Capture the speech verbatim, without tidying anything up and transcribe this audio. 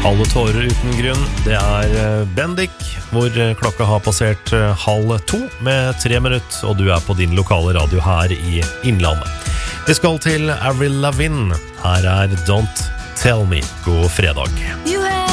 Kalde tårer uten grunn. Det er Bendik, hvor klokka har passert halv to med tre minutter, og du er på din lokale radio her i Innlandet. Vi skal til Avril Lavigne. Her er Don't Tell Me. God fredag.